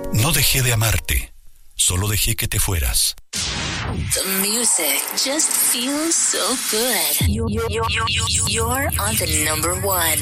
No dejé de amarte, solo dejé que te fueras. The music just feels so good. You're on the number one.